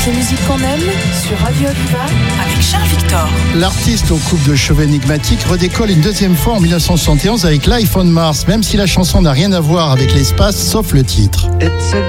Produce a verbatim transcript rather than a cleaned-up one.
Toutes les musiques qu'on aime sur Radio Aviva avec Charles Victor. L'artiste au couple de cheveux énigmatiques redécolle une deuxième fois en dix-neuf cent soixante et onze avec Life on Mars, même si la chanson n'a rien à voir avec l'espace, sauf le titre. It's a